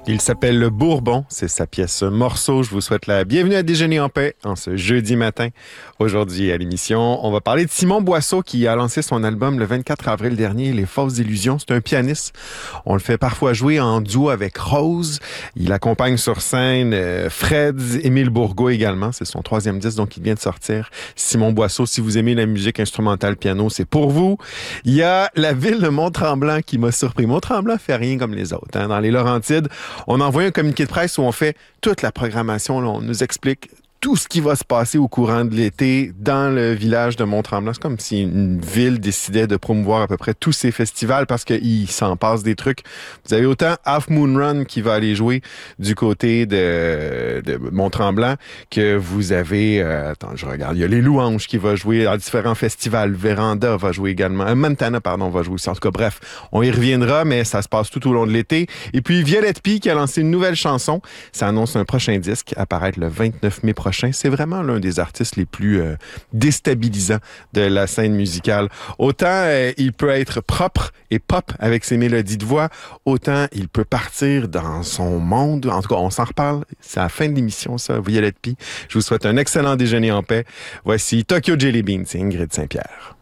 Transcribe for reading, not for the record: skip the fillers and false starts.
Il s'appelle Le Bourbon, c'est sa pièce Morceau. Je vous souhaite la bienvenue à Déjeuner en paix en ce jeudi matin. Aujourd'hui à l'émission, on va parler de Simon Boisseau qui a lancé son album le 24 avril dernier, Les Fausses Illusions. C'est un pianiste. On le fait parfois jouer en duo avec Rose. Il accompagne sur scène Fred, Émile Bourgault également. C'est son 3e disque, donc il vient de sortir. Simon Boisseau, si vous aimez la musique instrumentale piano, c'est pour vous. Il y a la ville de Mont-Tremblant qui m'a surpris. Mont-Tremblant fait rien comme les autres. Dans les Laurentides, on a envoyé un communiqué de presse où on fait toute la programmation. Là, on nous explique tout ce qui va se passer au courant de l'été dans le village de Mont-Tremblant. C'est comme si une ville décidait de promouvoir à peu près tous ses festivals parce qu'il s'en passe des trucs. Vous avez autant Half Moon Run qui va aller jouer du côté de Mont-Tremblant que vous avez... attends, je regarde. Il y a Les Louanges qui va jouer à différents festivals. Véranda va jouer également. Montana, pardon, va jouer aussi. En tout cas, bref, on y reviendra, mais ça se passe tout au long de l'été. Et puis, Violette Pie qui a lancé une nouvelle chanson. Ça annonce un prochain disque à paraître le 29 mai prochain. C'est vraiment l'un des artistes les plus déstabilisants de la scène musicale. Autant il peut être propre et pop avec ses mélodies de voix, autant il peut partir dans son monde. En tout cas, on s'en reparle. C'est à la fin de l'émission, ça, Violette Pie. Je vous souhaite un excellent déjeuner en paix. Voici Tokyo Jelly Bean, c'est Ingrid Saint-Pierre.